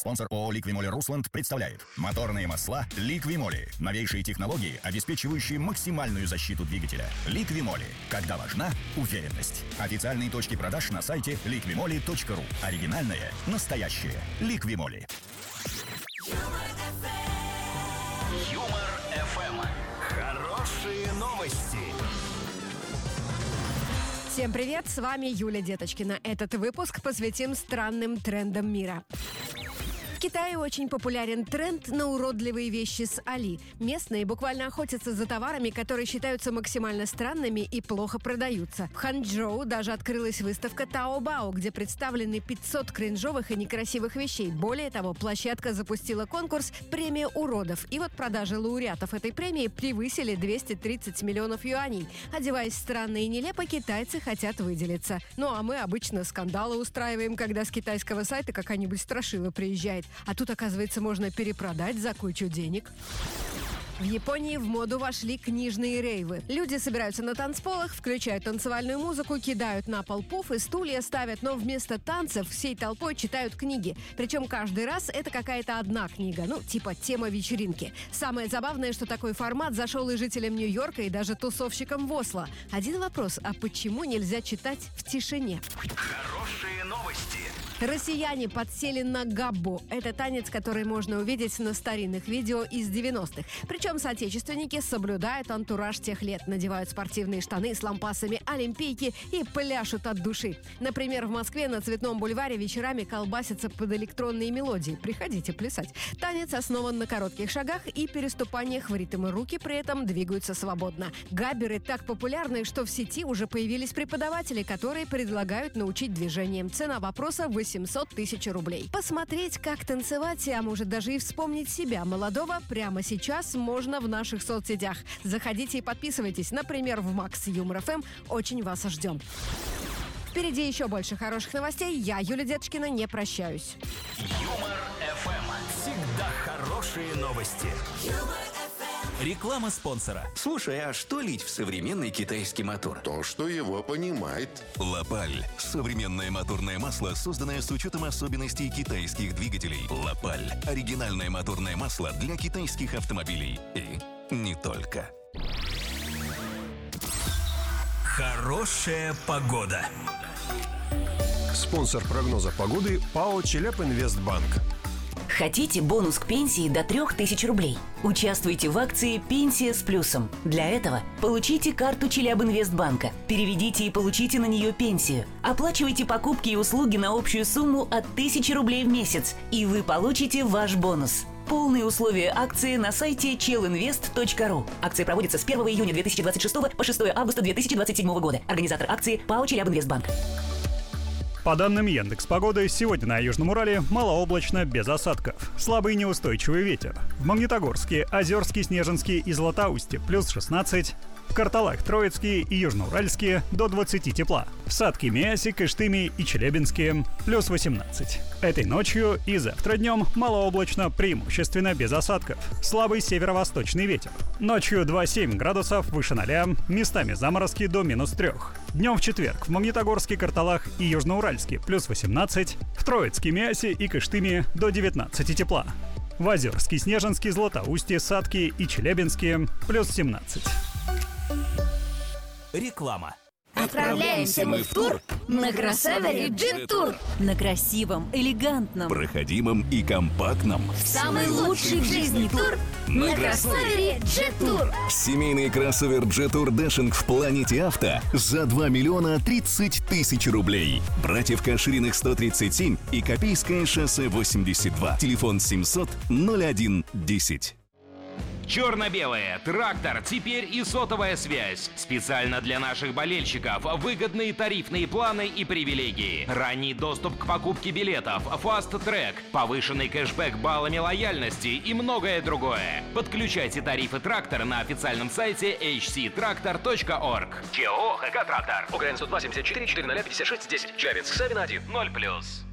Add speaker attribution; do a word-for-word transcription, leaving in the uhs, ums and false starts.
Speaker 1: Спонсор ООО «Ликвимоли Русланд» представляет моторные масла «Ликвимоли». Новейшие технологии, обеспечивающие максимальную защиту двигателя. «Ликвимоли». Когда важна уверенность. Официальные точки продаж на сайте ликвимоли точка ру. Оригинальное, настоящее. «Ликвимоли».
Speaker 2: Юмор эф эм. Хорошие новости.
Speaker 3: Всем привет, с вами Юля Деточкина. Этот выпуск посвятим странным трендам мира. В Китае очень популярен тренд на уродливые вещи с Али. Местные буквально охотятся за товарами, которые считаются максимально странными и плохо продаются. В Ханчжоу даже открылась выставка Таобао, где представлены пятьсот кринжовых и некрасивых вещей. Более того, площадка запустила конкурс «Премия уродов». И вот продажи лауреатов этой премии превысили двести тридцать миллионов юаней. Одеваясь странно и нелепо, китайцы хотят выделиться. Ну а мы обычно скандалы устраиваем, когда с китайского сайта какая-нибудь страшила приезжает. А тут, оказывается, можно перепродать за кучу денег. В Японии в моду вошли книжные рейвы. Люди собираются на танцполах, включают танцевальную музыку, кидают на пол пуфы, стулья ставят, но вместо танцев всей толпой читают книги. Причем каждый раз это какая-то одна книга, ну, типа тема вечеринки. Самое забавное, что такой формат зашел и жителям Нью-Йорка, и даже тусовщикам в Осло. Один вопрос, а почему нельзя читать в тишине?
Speaker 2: Хорошие новости.
Speaker 3: Россияне подсели на габбо. Это танец, который можно увидеть на старинных видео из девяностых. Причем соотечественники соблюдают антураж тех лет, надевают спортивные штаны с лампасами, олимпийки и пляшут от души. Например, в Москве на Цветном бульваре вечерами колбасятся под электронные мелодии. Приходите плясать. Танец основан на коротких шагах и переступаниях в ритм, и руки при этом двигаются свободно. Габберы так популярны, что в сети уже появились преподаватели, которые предлагают научить движениям. Цена вопроса – восемьсот тысяч рублей. Посмотреть, как танцевать, а может даже и вспомнить себя молодого прямо сейчас можно в наших соцсетях. Заходите и подписывайтесь, например, в Макс Юмор эф эм. Очень вас ждем. Впереди еще больше хороших новостей. Я, Юля Деточкина, не прощаюсь.
Speaker 2: Юмор эф эм. Всегда хорошие новости. Реклама спонсора.
Speaker 4: Слушай, а что лить в современный китайский мотор?
Speaker 5: То, что его понимает.
Speaker 6: Лапаль. Современное моторное масло, созданное с учетом особенностей китайских двигателей. Лапаль. Оригинальное моторное масло для китайских автомобилей. И не только.
Speaker 2: Хорошая погода.
Speaker 7: Спонсор прогноза погоды ПАО «Челябинвестбанк».
Speaker 8: Хотите бонус к пенсии до трех тысяч рублей? Участвуйте в акции «Пенсия с плюсом». Для этого получите карту Челябинвестбанка, переведите и получите на нее пенсию. Оплачивайте покупки и услуги на общую сумму от тысячи рублей в месяц, и вы получите ваш бонус. Полные условия акции на сайте челинвест точка ру. Акция проводится с первого июня две тысячи двадцать шестого по шестого августа две тысячи двадцать седьмого года. Организатор акции ПАО «Челябинвестбанк».
Speaker 9: По данным Яндекс.Погоды, сегодня на Южном Урале малооблачно, без осадков. Слабый неустойчивый ветер. В Магнитогорске, Озерске, Снежинске и Златоусте плюс шестнадцать. В Карталах, Троицкие и Южноуральские до двадцати тепла. В Сатке, Миасе, Кыштыме и Челябинске плюс восемнадцать. Этой ночью и завтра днем малооблачно, преимущественно без осадков. Слабый северо-восточный ветер. Ночью два-семь градусов выше ноля, местами заморозки до минус трех. Днем в четверг в Магнитогорске, Карталах и Южноуральске плюс восемнадцать. В Троицке, Миасе и Кыштыме до девятнадцати тепла. В Озерске, Снежинске, Златоусте, Сатке и Челябинске плюс семнадцать.
Speaker 2: Реклама.
Speaker 10: Отправляемся мы в тур на кроссовере Джет-Тур.
Speaker 8: На красивом, элегантном,
Speaker 6: Проходимом и компактном.
Speaker 10: Самый лучший в жизни тур на кроссовере Джет-Тур.
Speaker 6: Семейный кроссовер Джет-Тур Дашинг в Планете Авто за два миллиона тридцать тысяч рублей. Братьев Кашириных сто тридцать семь и Копейское шоссе восемьдесят два. Телефон семьсот ноль один десять.
Speaker 11: Черно-белое, трактор, теперь и сотовая связь. Специально для наших болельщиков. Выгодные тарифные планы и привилегии. Ранний доступ к покупке билетов, фаст-трек, повышенный кэшбэк баллами лояльности и многое другое. Подключайте тарифы трактор на официальном сайте эйч си трактор точка орг.
Speaker 2: ЧО ХК «Трактор». УКРН сто два семьдесят четыре четыреста пятьдесят шесть десять. Челябинск, Савина один.
Speaker 11: ноль плюс.